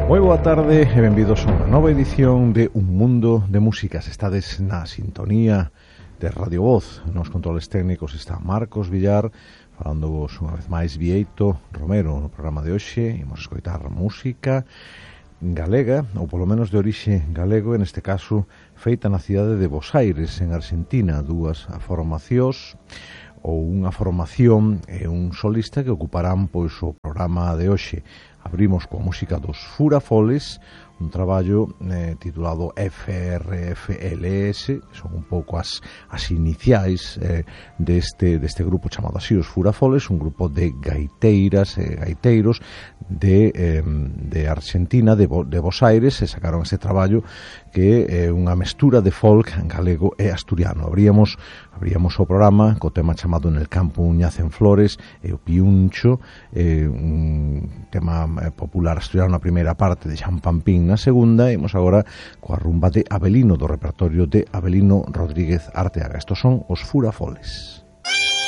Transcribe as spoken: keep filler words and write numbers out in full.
Moi boa tarde e benvidos a unha nova edición de Un Mundo de Músicas. Estades na sintonía de Radio Voz. Nos controles técnicos está Marcos Villar, falándovos unha vez máis Vieito Romero. No programa de hoxe imos escoitar música galega, ou polo menos de orixe galego, en este caso feita na cidade de Bos Aires, en Argentina. Dúas formacións ou unha formación e un solista que ocuparán pois o programa de hoxe. Abrimos coa música dos Furafoles, un traballo eh, titulado F R F L S, que son un pouco as, as iniciais eh, deste, deste grupo chamado así, os Furafoles, un grupo de gaiteiras e eh, gaiteiros de, eh, de Argentina, de, Bo, de Bos Aires, e sacaron este traballo que é eh, unha mestura de folk galego e asturiano. Abríamos, abríamos o programa co tema chamado En el campo uñacen flores e o piuncho, eh, un tema eh, popular asturiano na primeira parte, de Xan Pampín na segunda, e imos agora coa rumba de Avelino, do repertorio de Avelino Rodríguez Arteaga. Estos son os Furafoles.